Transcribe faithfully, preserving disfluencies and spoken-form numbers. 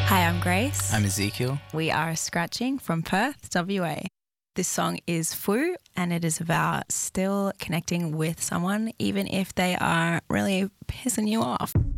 Hi, I'm Grace. I'm Ezekiel. We are Scratching from Perth, W A. This song is Fu, and it is about still connecting with someone even if they are really pissing you off.